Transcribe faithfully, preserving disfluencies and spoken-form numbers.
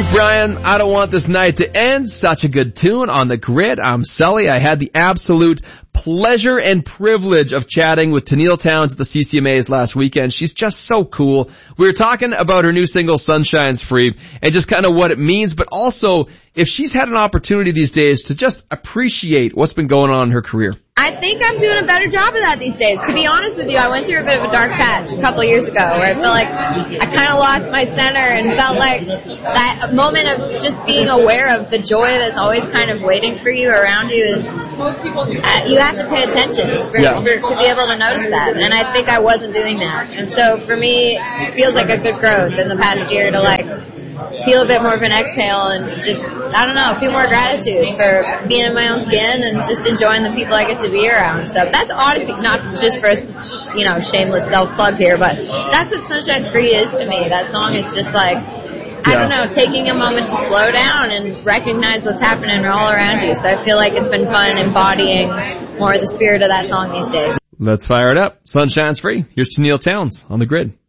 Luke Bryan, I Don't Want This Night to End. Such a good tune on the grid. I'm Sully. I had the absolute pleasure and privilege of chatting with Tenille Townes at the C C M As last weekend. She's just so cool. We were talking about her new single, Sunshine's Free, and just kind of what it means, but also if she's had an opportunity these days to just appreciate what's been going on in her career. I think I'm doing a better job of that these days. To be honest with you, I went through a bit of a dark patch a couple of years ago where I felt like I kind of lost my center and felt like that moment of just being aware of the joy that's always kind of waiting for you around you is, uh, you have to pay attention for, Yeah. for, to be able to notice that. And I think I wasn't doing that. And so for me, it feels like a good growth in the past year to like, feel a bit more of an exhale and to just, I don't know, feel more gratitude for being in my own skin and just enjoying the people I get to be around. So that's honestly not just for a, you know, shameless self-plug here, but that's what Sunshine's Free is to me. That song is just like, I Yeah. don't know, taking a moment to slow down and recognize what's happening all around you. So I feel like it's been fun embodying more of the spirit of that song these days. Let's fire it up. Sunshine's Free. Here's Tenille Townes on the grid.